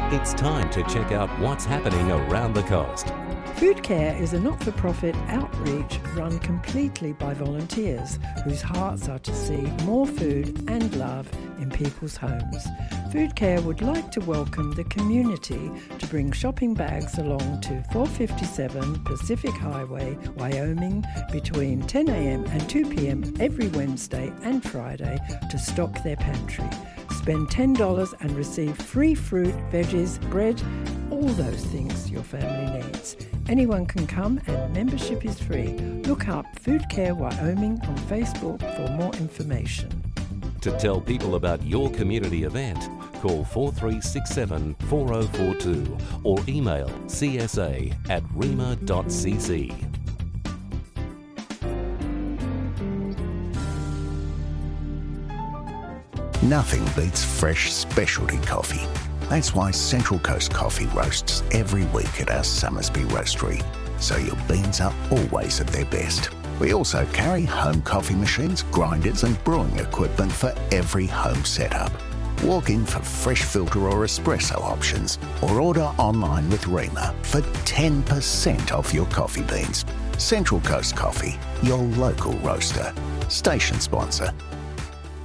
It's time to check out what's happening around the coast. Food Care is a not-for-profit outreach run completely by volunteers whose hearts are to see more food and love in people's homes. Food Care would like to welcome the community to bring shopping bags along to 457 Pacific Highway, Wyoming, between 10 a.m. and 2 p.m. every Wednesday and Friday to stock their pantry. Spend $10 and receive free fruit, veggies, bread, all those things your family needs. Anyone can come and membership is free. Look up Food Care Wyoming on Facebook for more information. To tell people about your community event, call 4367-4042 or email csa@rema.cc. Nothing beats fresh specialty coffee. That's why Central Coast Coffee roasts every week at our Summersby roastery, so your beans are always at their best. We also carry home coffee machines, grinders and brewing equipment for every home setup. Walk in for fresh filter or espresso options or order online with Rema for 10% off your coffee beans. Central Coast Coffee, your local roaster. Station sponsor.